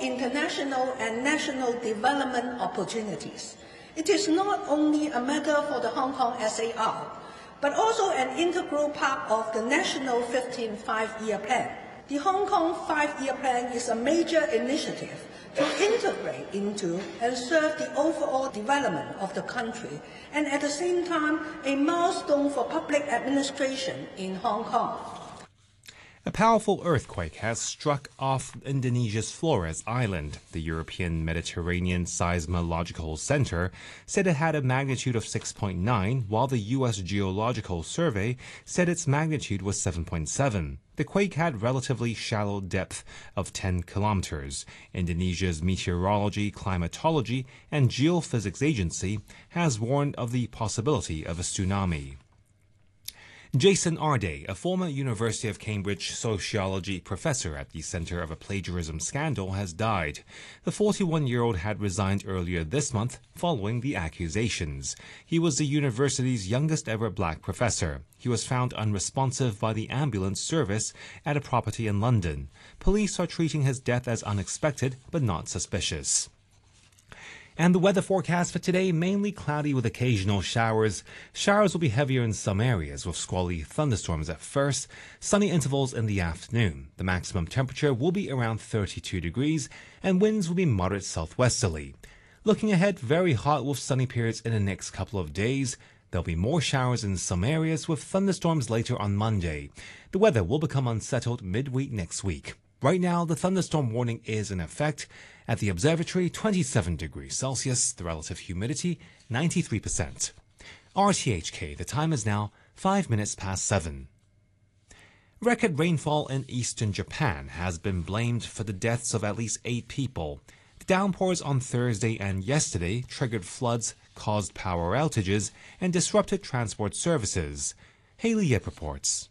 international and national development opportunities. It is not only a matter for the Hong Kong SAR, but also an integral part of the National 15th Five-Year Plan. The Hong Kong Five-Year Plan is a major initiative to integrate into and serve the overall development of the country, and at the same time, a milestone for public administration in Hong Kong. A powerful earthquake has struck off Indonesia's Flores Island. The European Mediterranean Seismological Center said it had a magnitude of 6.9, while the U.S. Geological Survey said its magnitude was 7.7. The quake had relatively shallow depth of 10 kilometers. Indonesia's Meteorology, Climatology, and Geophysics Agency has warned of the possibility of a tsunami. Jason Arday, a former University of Cambridge sociology professor at the center of a plagiarism scandal, has died. The 41-year-old had resigned earlier this month following the accusations. He was the university's youngest ever black professor. He was found unresponsive by the ambulance service at a property in London. Police are treating his death as unexpected but not suspicious. And the weather forecast for today, mainly cloudy with occasional showers. Showers will be heavier in some areas with squally thunderstorms at first, sunny intervals in the afternoon. The maximum temperature will be around 32 degrees and winds will be moderate southwesterly. Looking ahead, very hot with sunny periods in the next couple of days. There'll be more showers in some areas with thunderstorms later on Monday. The weather will become unsettled midweek next week. Right now, the thunderstorm warning is in effect. At the observatory, 27 degrees Celsius, the relative humidity, 93%. RTHK, the time is now 5 minutes past 7. Record rainfall in eastern Japan has been blamed for the deaths of at least 8 people. The downpours on Thursday and yesterday triggered floods, caused power outages, and disrupted transport services. Haley Yip reports.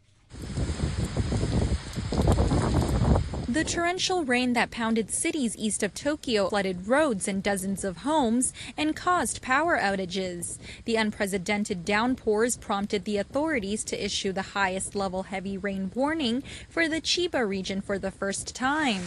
The torrential rain that pounded cities east of Tokyo flooded roads and dozens of homes and caused power outages. The unprecedented downpours prompted the authorities to issue the highest level heavy rain warning for the Chiba region for the first time.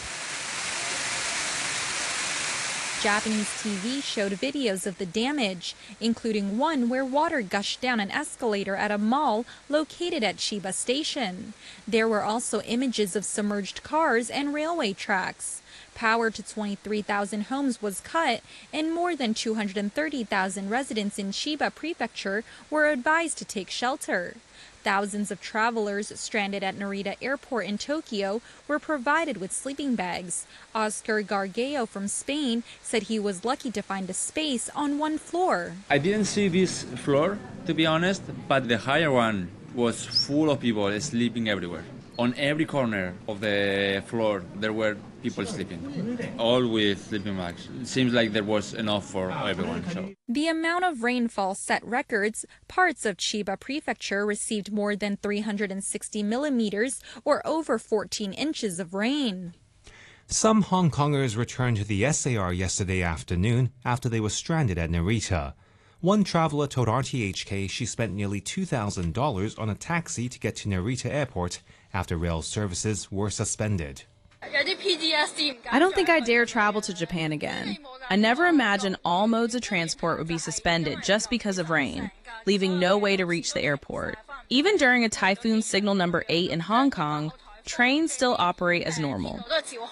Japanese TV showed videos of the damage, including one where water gushed down an escalator at a mall located at Chiba Station. There were also images of submerged cars and railway tracks. Power to 23,000 homes was cut, and more than 230,000 residents in Chiba Prefecture were advised to take shelter. Thousands of travelers stranded at Narita Airport in Tokyo were provided with sleeping bags. Oscar Gargeo from Spain said he was lucky to find a space on one floor. I didn't see this floor, to be honest, but the higher one was full of people sleeping everywhere. On every corner of the floor, there were people sleeping, all with sleeping bags. It seems like there was enough for everyone. So. The amount of rainfall set records. Parts of Chiba Prefecture received more than 360 millimeters, or over 14 inches of rain. Some Hong Kongers returned to the SAR yesterday afternoon after they were stranded at Narita. One traveler told RTHK she spent nearly $2,000 on a taxi to get to Narita Airport after rail services were suspended. I don't think I dare travel to Japan again. I never imagined all modes of transport would be suspended just because of rain, leaving no way to reach the airport. Even during a typhoon signal number 8 in Hong Kong, trains still operate as normal.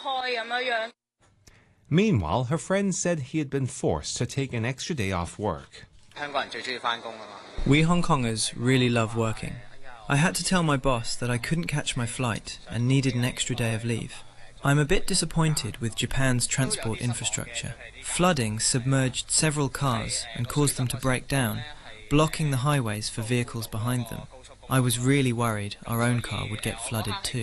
Meanwhile, her friend said he had been forced to take an extra day off work. We Hong Kongers really love working. I had to tell my boss that I couldn't catch my flight and needed an extra day of leave. I'm a bit disappointed with Japan's transport infrastructure. Flooding submerged several cars and caused them to break down, blocking the highways for vehicles behind them. I was really worried our own car would get flooded too.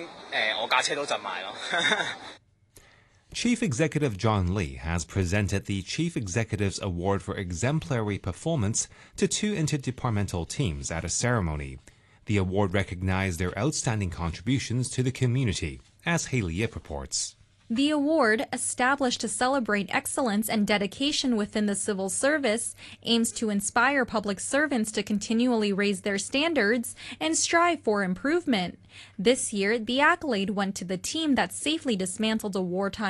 Chief Executive John Lee has presented the Chief Executive's Award for Exemplary Performance to 2 interdepartmental teams at a ceremony. The award recognized their outstanding contributions to the community, as Haley Yip reports. The award, established to celebrate excellence and dedication within the civil service, aims to inspire public servants to continually raise their standards and strive for improvement. This year, the accolade went to the team that safely dismantled a wartime